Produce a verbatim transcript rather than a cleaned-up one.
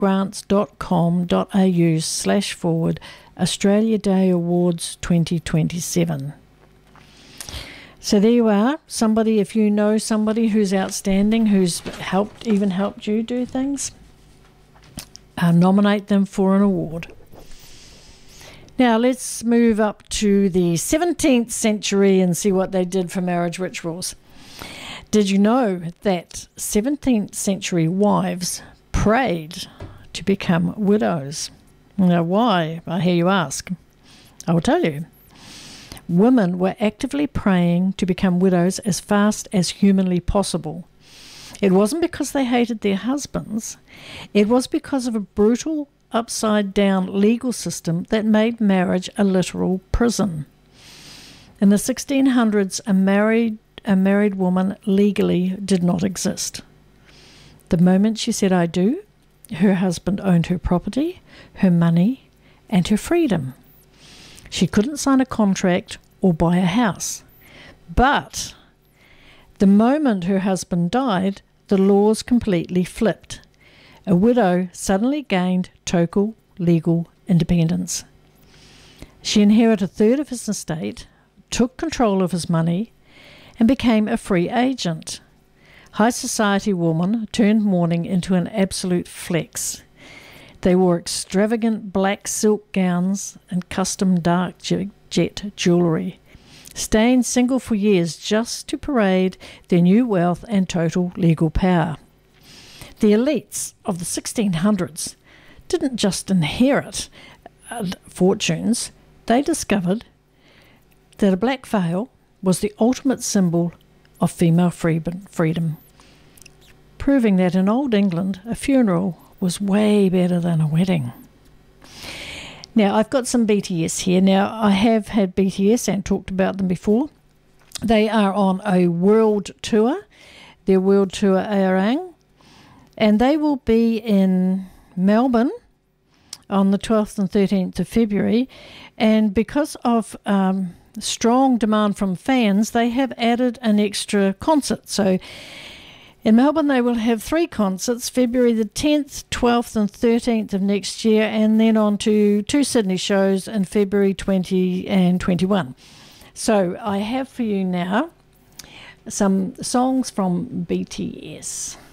grants.com.au slash forward Australia Day Awards twenty twenty-seven. So there you are. Somebody, if you know somebody who's outstanding, who's helped, even helped you do things, uh, nominate them for an award. Now let's move up to the seventeenth century and see what they did for marriage rituals. Did you know that seventeenth century wives prayed to become widows? Now why, I hear you ask. I will tell you. Women were actively praying to become widows as fast as humanly possible. It wasn't because they hated their husbands. It was because of a brutal, upside-down legal system that made marriage a literal prison. In the sixteen hundreds, a married, a married woman legally did not exist. The moment she said, "I do," her husband owned her property, her money, and her freedom. She couldn't sign a contract or buy a house. But the moment her husband died, the laws completely flipped. A widow suddenly gained total legal independence. She inherited a third of his estate, took control of his money, and became a free agent. High society woman turned mourning into an absolute flex. They wore extravagant black silk gowns and custom dark jet jewellery, staying single for years just to parade their new wealth and total legal power. The elites of the sixteen hundreds didn't just inherit uh, fortunes, they discovered that a black veil was the ultimate symbol of female freedom, proving that in Old England a funeral was way better than a wedding. Now, I've got some B T S here. Now, I have had B T S and talked about them before. They are on a world tour, their world tour Arirang, and they will be in Melbourne on the twelfth and thirteenth of February. And because of um, strong demand from fans, they have added an extra concert. So in Melbourne, they will have three concerts, February the tenth, twelfth and thirteenth of next year, and then on to two Sydney shows in February twentieth and twenty-first. So I have for you now some songs from B T S.